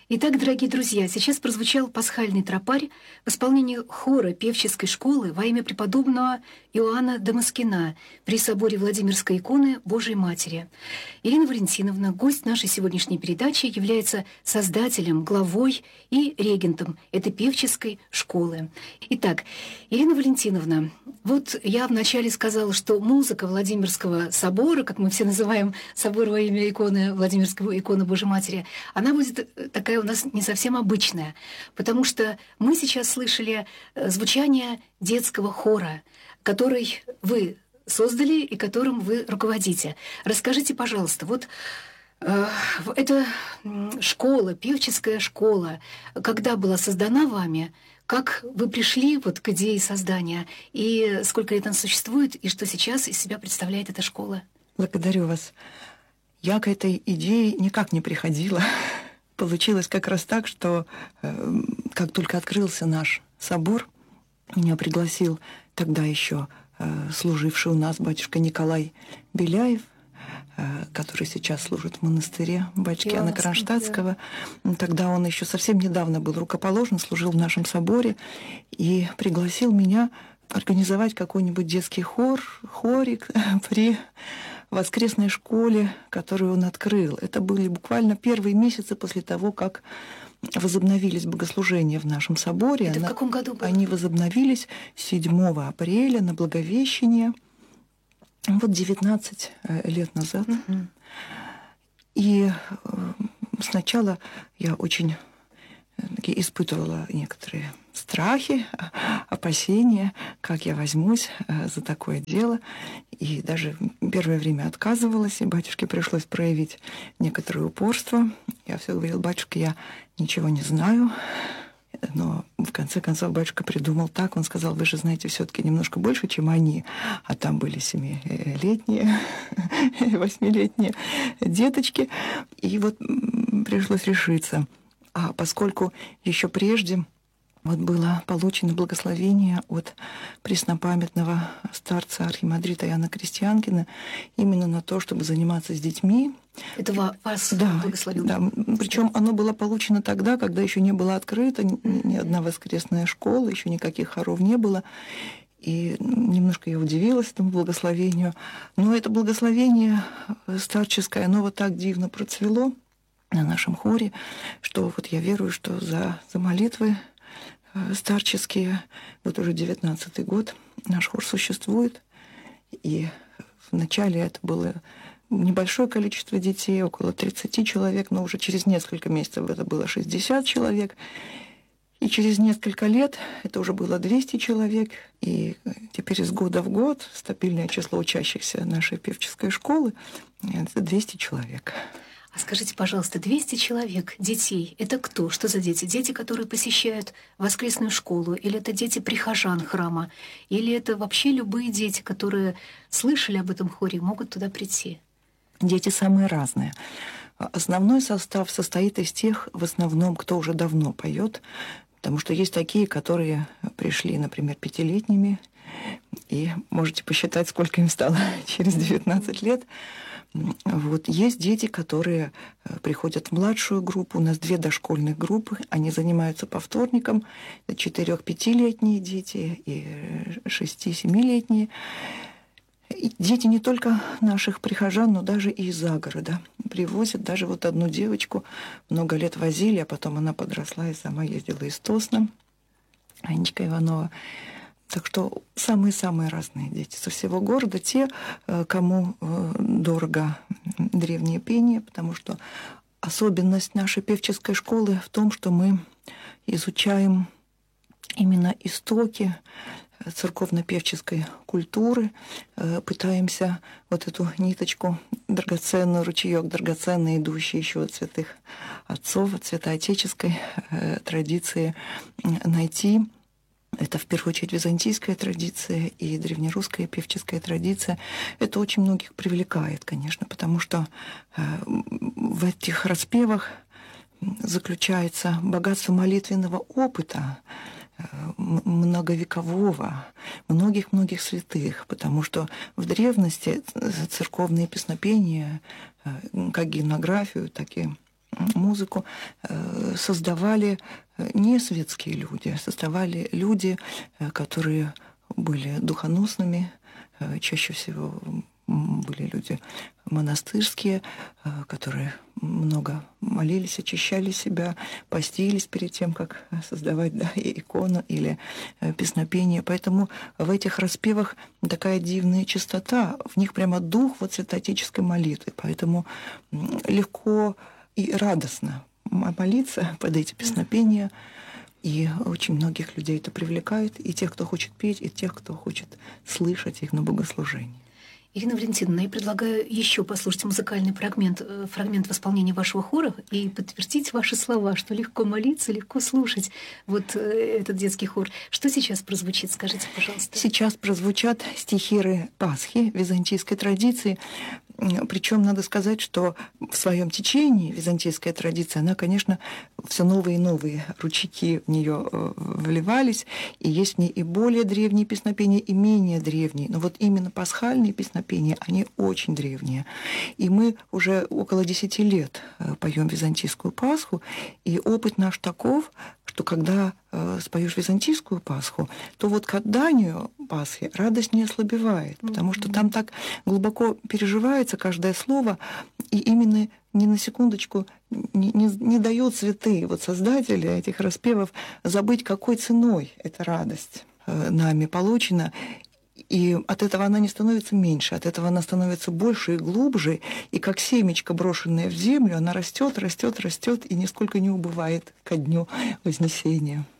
Итак, дорогие друзья, сейчас прозвучал пасхальный тропарь в исполнении хора певческой школы во имя преподобного Иоанна Дамаскина при соборе Владимирской иконы Божией Матери. Ирина Валентиновна, гость нашей сегодняшней передачи, является создателем, главой и регентом этой певческой школы. Итак, Ирина Валентиновна, вот я вначале сказала, что музыка Владимирского собора, как мы все называем собор во имя иконы Владимирской иконы Божией Матери, она будет такая у нас не совсем обычная, потому что мы сейчас слышали звучание детского хора, который вы создали и которым вы руководите. Расскажите, пожалуйста, вот эта школа, певческая школа, когда была создана вами, как вы пришли вот к идее создания, и сколько лет она существует, и что сейчас из себя представляет эта школа? Благодарю вас. Я к этой идее никак не приходила. Получилось как раз так, что как только открылся наш собор, меня пригласил тогда еще служивший у нас батюшка Николай Беляев, который сейчас служит в монастыре батюшки Иоанна Кронштадтского. Тогда он еще совсем недавно был рукоположен, служил в нашем соборе и пригласил меня организовать какой-нибудь детский хорик при воскресной школе, которую он открыл. Это были буквально первые месяцы после того, как возобновились богослужения в нашем соборе. Это в каком году было? Они возобновились 7 апреля на Благовещение, вот 19 лет назад. Угу. И сначала я очень испытывала некоторые страхи, опасения, как я возьмусь за такое дело. И даже первое время отказывалась, и батюшке пришлось проявить некоторое упорство. Я все говорила: батюшка, я ничего не знаю. Но в конце концов батюшка придумал так. Он сказал: вы же знаете все-таки немножко больше, чем они. А там были 7-летние, 8-летние деточки. И вот пришлось решиться. А поскольку еще прежде вот было получено благословение от преснопамятного старца архимандрита Иоанна Крестьянкина именно на то, чтобы заниматься с детьми. Это вас благословил? Да, причем оно было получено тогда, когда еще не была открыта ни одна воскресная школа, еще никаких хоров не было. И немножко я удивилась этому благословению. Но это благословение старческое, оно вот так дивно процвело на нашем хоре, что вот я верую, что за молитвы старческие, вот уже 19-й год наш хор существует. И вначале это было небольшое количество детей, около 30 человек, но уже через несколько месяцев это было 60 человек. И через несколько лет это уже было 200 человек. И теперь из года в год стабильное число учащихся нашей певческой школы – это 200 человек. А скажите, пожалуйста, 200 человек, детей, это кто? Что за дети? Дети, которые посещают воскресную школу? Или это дети прихожан храма? Или это вообще любые дети, которые слышали об этом хоре, могут туда прийти? Дети самые разные. Основной состав состоит из тех, в основном, кто уже давно поет, потому что есть такие, которые пришли, например, 5-летними, и можете посчитать, сколько им стало через 19 лет. Вот. Есть дети, которые приходят в младшую группу. У нас 2 дошкольных группы. Они занимаются по вторникам. 4-5-летние дети и 6-7-летние. И дети не только наших прихожан, но даже и из-за города. Привозят даже вот одну девочку. Много лет возили, а потом она подросла и сама ездила из Тосна. Анечка Иванова. Так что самые-самые разные дети со всего города, те, кому дорого древнее пение, потому что особенность нашей певческой школы в том, что мы изучаем именно истоки церковно-певческой культуры, пытаемся вот эту ниточку драгоценную, ручеёк драгоценный, идущий еще от святых отцов, от святоотеческой традиции найти. Это, в первую очередь, византийская традиция и древнерусская певческая традиция. Это очень многих привлекает, конечно, потому что в этих распевах заключается богатство молитвенного опыта, многовекового, многих-многих святых, потому что в древности церковные песнопения, как гимнографию, так и музыку создавали не светские люди, создавали люди, которые были духоносными, чаще всего были люди монастырские, которые много молились, очищали себя, постились перед тем, как создавать икону или песнопение. Поэтому в этих распевах такая дивная чистота, в них прямо дух вот святоотеческой молитвы. Поэтому легко и радостно молиться под эти песнопения. И очень многих людей это привлекает, и тех, кто хочет петь, и тех, кто хочет слышать их на богослужении. Ирина Валентиновна, я предлагаю еще послушать музыкальный фрагмент в исполнении вашего хора и подтвердить ваши слова, что легко молиться, легко слушать вот этот детский хор. Что сейчас прозвучит, скажите, пожалуйста. Сейчас прозвучат стихиры Пасхи византийской традиции. Причем надо сказать, что в своем течении византийская традиция, она, конечно, все новые и новые ручейки в нее вливались, и есть в ней и более древние песнопения, и менее древние. Но вот именно пасхальные песнопения, они очень древние. И мы уже около 10 лет поем византийскую Пасху, и опыт наш таков, что когда споешь византийскую Пасху, то вот к отданию Пасхи радость не ослабевает, потому что там так глубоко переживается каждое слово, и именно ни на секундочку не дает святые вот создатели этих распевов забыть, какой ценой эта радость нами получена. И от этого она не становится меньше, от этого она становится больше и глубже, и как семечко, брошенное в землю, она растет, растет, растет и нисколько не убывает ко дню Вознесения.